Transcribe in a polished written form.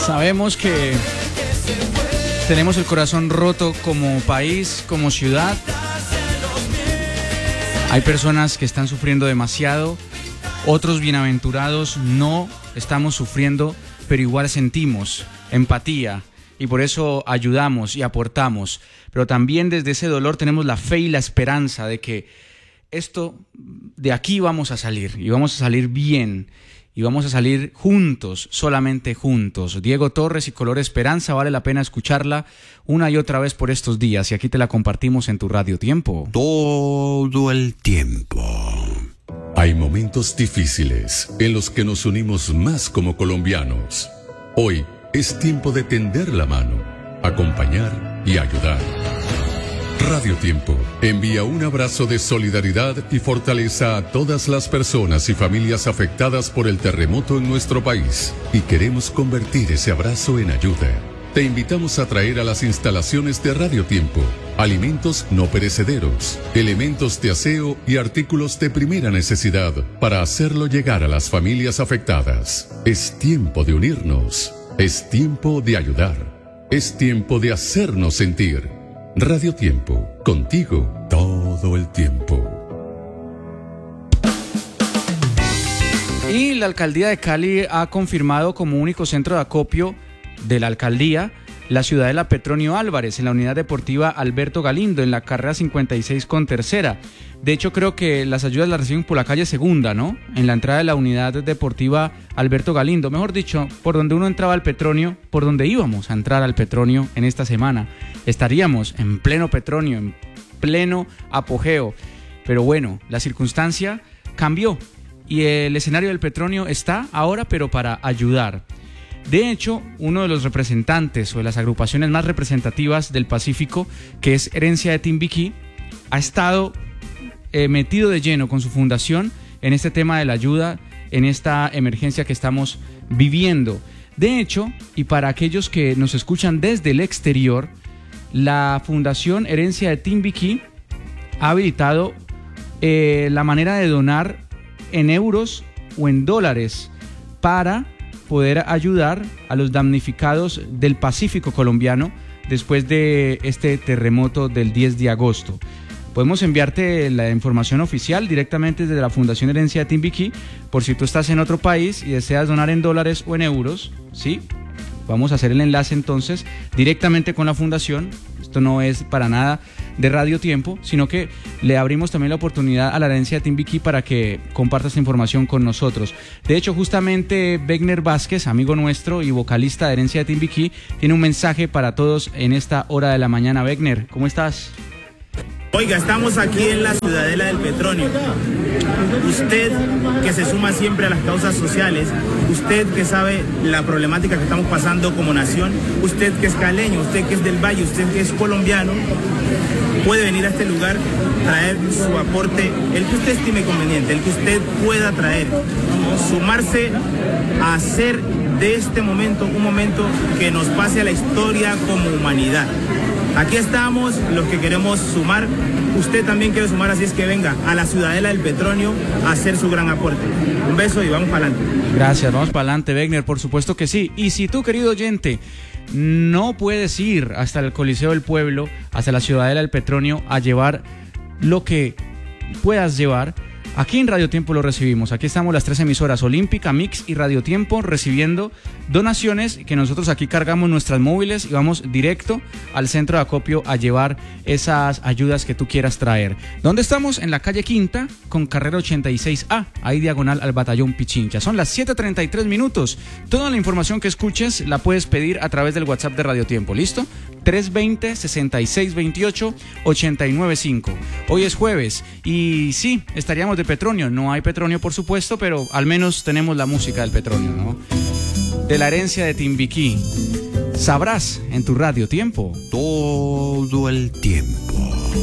Sabemos que tenemos el corazón roto como país, como ciudad. Hay personas que están sufriendo demasiado, otros bienaventurados no estamos sufriendo, pero igual sentimos empatía y por eso ayudamos y aportamos. Pero también desde ese dolor tenemos la fe y la esperanza de que de aquí vamos a salir y vamos a salir bien. Y vamos a salir juntos, solamente juntos. Diego Torres y Color Esperanza, vale la pena escucharla una y otra vez por estos días. Y aquí te la compartimos en tu Radio Tiempo. Todo el tiempo. Hay momentos difíciles en los que nos unimos más como colombianos. Hoy es tiempo de tender la mano, acompañar y ayudar. Radio Tiempo envía un abrazo de solidaridad y fortaleza a todas las personas y familias afectadas por el terremoto en nuestro país. Y queremos convertir ese abrazo en ayuda. Te invitamos a traer a las instalaciones de Radio Tiempo alimentos no perecederos, elementos de aseo y artículos de primera necesidad para hacerlo llegar a las familias afectadas. Es tiempo de unirnos. Es tiempo de ayudar. Es tiempo de hacernos sentir. Radio Tiempo, contigo todo el tiempo. Y la alcaldía de Cali ha confirmado como único centro de acopio de la alcaldía la Ciudadela Petronio Álvarez en la unidad deportiva Alberto Galindo en la carrera 56 con tercera. De hecho, creo que las ayudas las reciben por la calle Segunda, ¿no? En la entrada de la unidad deportiva Alberto Galindo. Mejor dicho, por donde uno entraba al Petronio, por donde íbamos a entrar al Petronio en esta semana. Estaríamos en pleno Petronio, en pleno apogeo. Pero bueno, la circunstancia cambió y el escenario del Petronio está ahora, pero para ayudar. De hecho, uno de los representantes o de las agrupaciones más representativas del Pacífico, que es Herencia de Timbiquí, ha estado metido de lleno con su fundación en este tema de la ayuda, en esta emergencia que estamos viviendo. De hecho, y para aquellos que nos escuchan desde el exterior, la Fundación Herencia de Timbiquí ha habilitado la manera de donar en euros o en dólares para poder ayudar a los damnificados del Pacífico colombiano después de este terremoto del 10 de agosto. Podemos enviarte la información oficial directamente desde la Fundación Herencia de Timbiquí, por si tú estás en otro país y deseas donar en dólares o en euros, ¿sí? Vamos a hacer el enlace entonces directamente con la fundación. Esto no es para nada de Radio Tiempo, sino que le abrimos también la oportunidad a la Herencia de Timbiquí para que comparta esta información con nosotros. De hecho, justamente Wegner Vázquez, amigo nuestro y vocalista de Herencia de Timbiquí, tiene un mensaje para todos en esta hora de la mañana. Wegner, ¿cómo estás? Oiga, estamos aquí en la Ciudadela del Petronio. Usted que se suma siempre a las causas sociales, usted que sabe la problemática que estamos pasando como nación, usted que es caleño, usted que es del Valle, usted que es colombiano, puede venir a este lugar, traer su aporte, el que usted estime conveniente, el que usted pueda traer, sumarse a hacer de este momento un momento que nos pase a la historia como humanidad. Aquí estamos los que queremos sumar, usted también quiere sumar, así es que venga a la Ciudadela del Petronio a hacer su gran aporte. Un beso y vamos para adelante. Gracias, vamos para adelante, Wegner, por supuesto que sí. Y si tú, querido oyente, no puedes ir hasta el Coliseo del Pueblo, hasta la Ciudadela del Petronio a llevar lo que puedas llevar, aquí en Radio Tiempo lo recibimos. Aquí estamos las tres emisoras, Olímpica, Mix y Radio Tiempo, recibiendo donaciones que nosotros aquí cargamos nuestras móviles y vamos directo al centro de acopio a llevar esas ayudas que tú quieras traer. ¿Dónde estamos? En la calle Quinta con carrera 86A, ahí diagonal al Batallón Pichincha. Son las 7:33 minutos. Toda la información que escuches la puedes pedir a través del WhatsApp de Radio Tiempo. ¿Listo? 320-6628-895. Hoy es jueves y sí, estaríamos de Petronio. No hay Petronio, por supuesto, pero al menos tenemos la música del Petronio, ¿no? De la Herencia de Timbiquí. Sabrás en tu Radio Tiempo. Todo el tiempo.